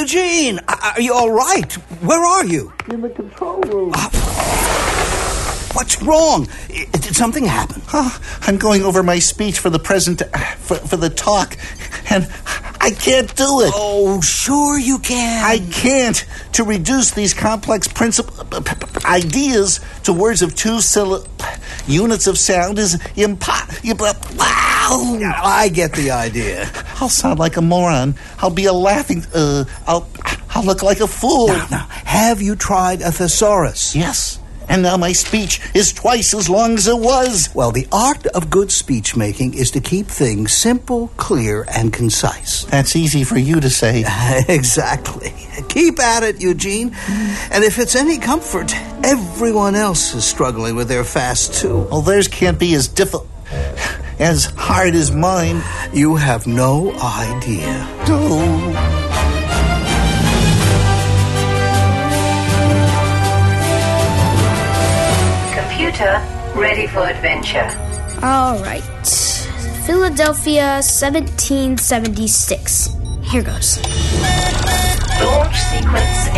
Eugene, are you all right? Where are you? In the control room. What's wrong? Did something happen? I'm going over my speech for the for the talk, and I can't do it. Oh, sure you can. I can't. To reduce these complex ideas to words of two units of sound is impossible. Wow! I get the idea. I'll sound like a moron. I'll be a laughing. I'll look like a fool. Now, have you tried a thesaurus? Yes. And now my speech is twice as long as it was. Well, the art of good speech-making is to keep things simple, clear, and concise. That's easy for you to say. Exactly. Keep at it, Eugene. And if it's any comfort, everyone else is struggling with their fast, too. Well, theirs can't be as hard as mine. You have no idea. Oh. Ready for adventure. All right. Philadelphia, 1776. Here goes. Launch sequence